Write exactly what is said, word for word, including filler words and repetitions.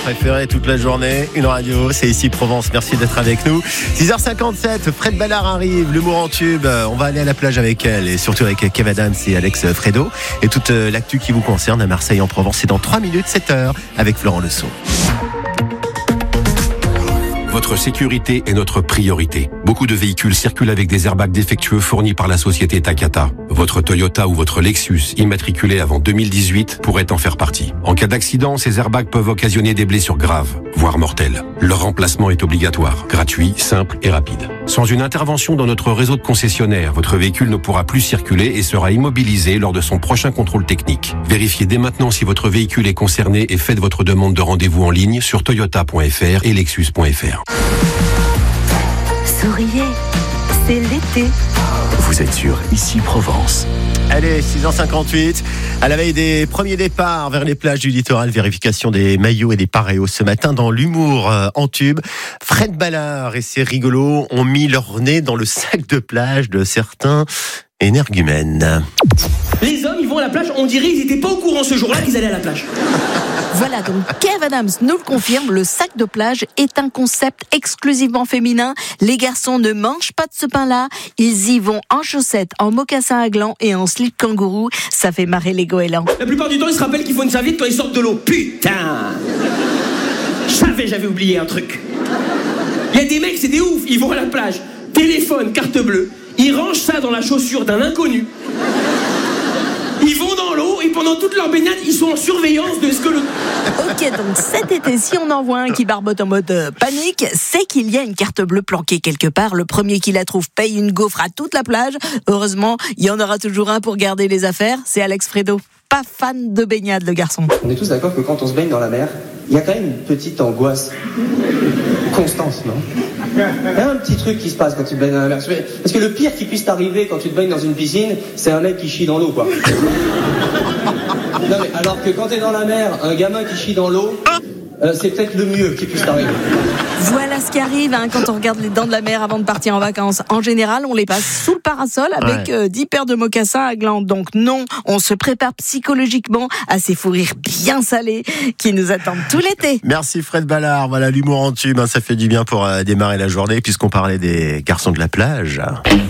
préférée toute la journée, une radio, c'est ici Provence. Merci d'être avec nous. six heures cinquante-sept, Fred Ballard arrive, l'humour en tube. On va aller à la plage avec elle et surtout avec Kev Adams et Alex Fredo. Et toute l'actu qui vous concerne à Marseille en Provence, c'est dans trois minutes, sept heures, avec Florent Leçon. Votre sécurité est notre priorité. Beaucoup de véhicules circulent avec des airbags défectueux fournis par la société Takata. Votre Toyota ou votre Lexus, immatriculé avant deux mille dix-huit, pourrait en faire partie. En cas d'accident, ces airbags peuvent occasionner des blessures graves, voire mortelles. Leur remplacement est obligatoire, gratuit, simple et rapide. Sans une intervention dans notre réseau de concessionnaires, votre véhicule ne pourra plus circuler et sera immobilisé lors de son prochain contrôle technique. Vérifiez dès maintenant si votre véhicule est concerné et faites votre demande de rendez-vous en ligne sur toyota point f r et lexus point f r. Souriez, c'est l'été. Vous êtes sur Ici Provence. Allez, six heures cinquante-huit, à la veille des premiers départs vers les plages du littoral, vérification des maillots et des paréos ce matin dans l'humour euh, en tube. Fred Ballard et ses rigolos ont mis leur nez dans le sac de plage de certains énergumènes. Les hommes, ils vont à la plage, on dirait qu'ils n'étaient pas au courant ce jour-là qu'ils allaient à la plage. Voilà, donc Kev Adams nous le confirme, le sac de plage est un concept exclusivement féminin. Les garçons ne mangent pas de ce pain-là, ils y vont en chaussettes, en mocassins à glands et en slip kangourou. Ça fait marrer les goélands. La plupart du temps, ils se rappellent qu'il faut une serviette quand ils sortent de l'eau. Putain! Je savais, j'avais oublié un truc. Il y a des mecs, c'est des oufs, ils vont à la plage, téléphone, carte bleue, ils rangent ça dans la chaussure d'un inconnu. Ils vont dans l'eau et pendant toute leur baignade, ils sont en surveillance de ce que le... Ok, donc cet été, si on en voit un qui barbote en mode euh, panique, c'est qu'il y a une carte bleue planquée quelque part. Le premier qui la trouve paye une gaufre à toute la plage. Heureusement, il y en aura toujours un pour garder les affaires. C'est Alex Fredo. Pas fan de baignade, le garçon. On est tous d'accord que quand on se baigne dans la mer, il y a quand même une petite angoisse. Constance, non? Il y a un petit truc qui se passe quand tu te baignes dans la mer. Parce que le pire qui puisse t'arriver quand tu te baignes dans une piscine, c'est un mec qui chie dans l'eau, quoi. Non mais alors que quand t'es dans la mer, un gamin qui chie dans l'eau, euh, c'est peut-être le mieux qui puisse t'arriver. Voilà ce qui arrive hein, quand on regarde les dents de la mer avant de partir en vacances. En général, on les passe sous le parasol avec ouais. euh, dix paires de mocassins à glands. Donc non, on se prépare psychologiquement à ces fous rires bien salés qui nous attendent tout l'été. Merci Fred Ballard. Voilà l'humour en tube, hein, ça fait du bien pour euh, démarrer la journée puisqu'on parlait des garçons de la plage.